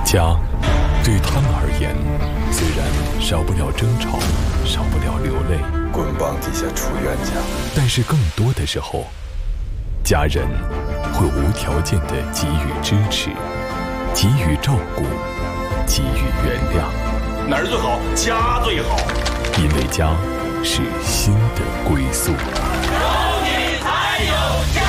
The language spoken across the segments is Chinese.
家对他们而言，虽然少不了争吵，少不了流泪， 棍棒底下出冤家， 但是更多的时候，家人会无条件地给予支持，给予照顾，给予原谅。 哪儿最好？家最好， 因为家是心的归宿。 有你才有家。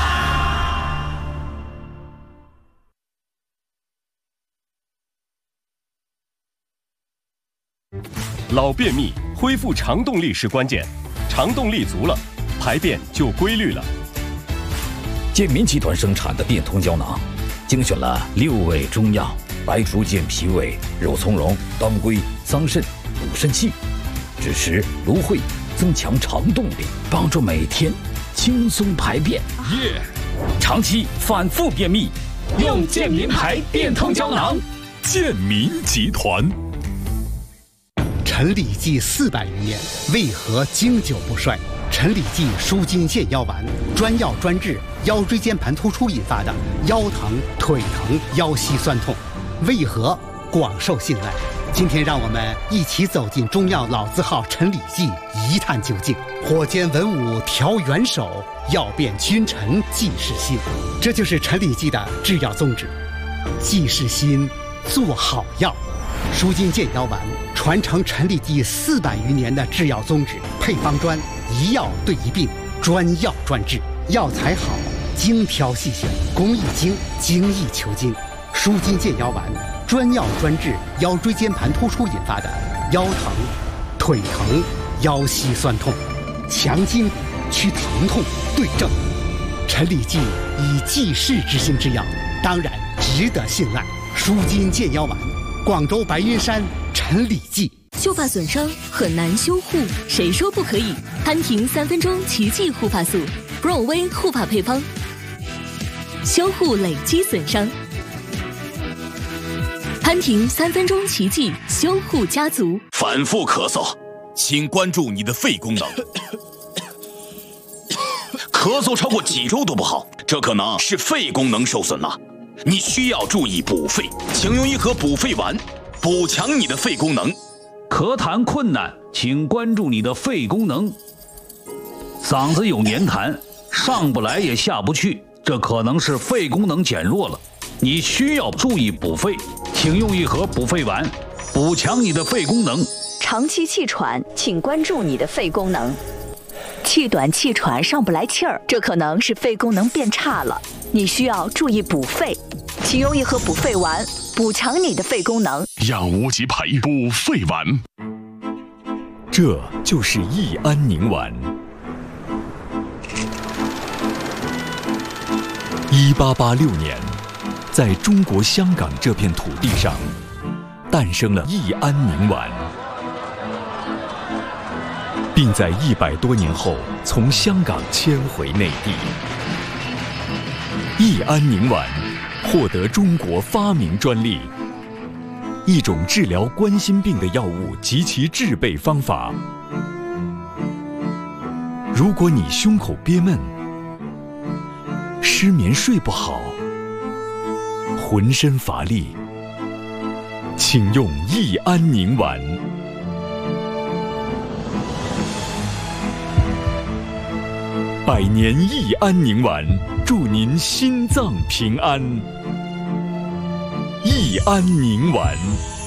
老便秘恢复肠动力是关键，肠动力足了，排便就规律了。 健民集团生产的变通胶囊，精选了6味中药，白术健脾胃、肉苁蓉、当归、桑葚补肾气，支持芦荟，增强肠动力，帮助每天轻松排便。长期反复便秘，用健民牌变通胶囊。 健民集团。 陈李济400余年，为何经久不衰？陈李济舒筋健腰丸，专药专治腰椎间盘突出引发的腰疼、腿疼、腰膝酸痛，为何广受信赖？今天让我们一起走进中药老字号陈李济，一探究竟。火煎文武调元首，药变君臣济世心。这就是陈李济的制药宗旨，济世心，做好药。舒筋健腰丸传承陈李济400余年的制药宗旨，配方专，一药对一病，专药专治，药材好，精挑细选，工艺精，精益求精。舒筋健腰丸专药专治腰椎间盘突出引发的腰疼、腿疼、腰膝酸痛，强筋骨，祛疼痛，对症。陈李济以济世之心制药，当然值得信赖。舒筋健腰丸，广州白云山陈李济。 秀发损伤很难修护，谁说不可以？潘婷3分钟奇迹护发素 ，Bro 威护发配方，修护累积损伤。潘婷3分钟奇迹修护家族。 反复咳嗽，请关注你的肺功能。咳嗽超过几周都不好，这可能是肺功能受损了。你需要注意补肺，请用一盒补肺丸，补强你的肺功能。 咳痰困难，请关注你的肺功能。嗓子有黏痰，上不来也下不去，这可能是肺功能减弱了。你需要注意补肺，请用一盒补肺丸，补强你的肺功能。 长期气喘，请关注你的肺功能。气短气喘上不来气儿，这可能是肺功能变差了，你需要注意补肺，请用一盒补肺丸，补强你的肺功能。 药物及培补肺丸， 这就是益安宁丸。1886年，在中国香港这片土地上，诞生了益安宁丸，并在100多年后从香港迁回内地。益安宁丸获得中国发明专利，一种治疗冠心病的药物及其制备方法。如果你胸口憋闷、失眠睡不好、浑身乏力，请用益安宁丸。100年益安宁丸，祝您心脏平安。益安宁丸。